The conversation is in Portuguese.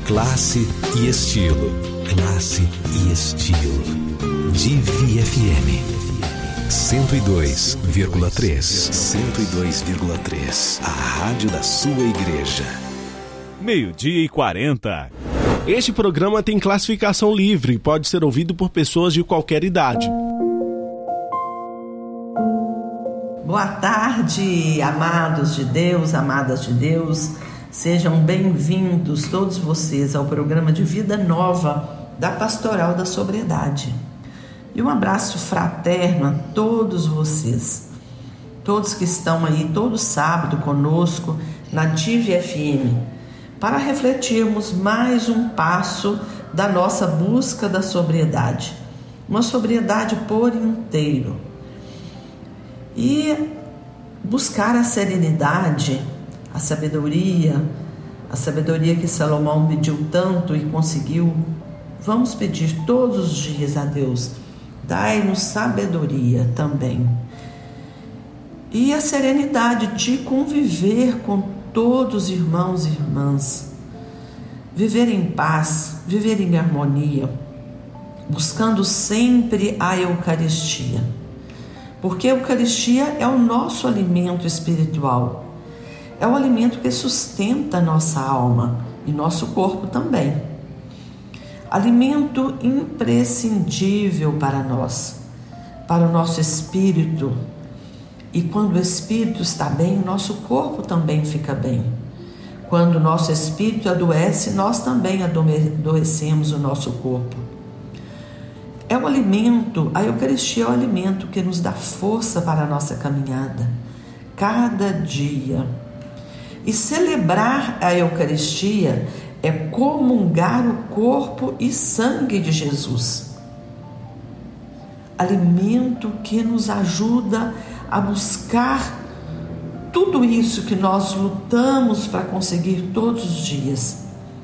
Classe e estilo. Classe e estilo. Divi FM 102,3. 102,3. A rádio da sua igreja. 12:40. Este programa tem classificação livre e pode ser ouvido por pessoas de qualquer idade. Boa tarde, amados de Deus, amadas de Deus. Sejam bem-vindos todos vocês ao programa de Vida Nova da Pastoral da Sobriedade. E um abraço fraterno a todos vocês, todos que estão aí todo sábado conosco na Divi FM, para refletirmos mais um passo da nossa busca da sobriedade, uma sobriedade por inteiro. E buscar a serenidade, a sabedoria que Salomão pediu tanto e conseguiu. Vamos pedir todos os dias a Deus, dai-nos sabedoria também. E a serenidade de conviver com todos os irmãos e irmãs, viver em paz, viver em harmonia, buscando sempre a Eucaristia. Porque a Eucaristia é o nosso alimento espiritual, é o alimento que sustenta a nossa alma e nosso corpo também. Alimento imprescindível para nós, para o nosso espírito. E quando o espírito está bem, o nosso corpo também fica bem. Quando o nosso espírito adoece, nós também adoecemos o nosso corpo. É o alimento, a Eucaristia é o alimento que nos dá força para a nossa caminhada, cada dia. E celebrar a Eucaristia é comungar o corpo e sangue de Jesus. Alimento que nos ajuda a buscar tudo isso que nós lutamos para conseguir todos os dias.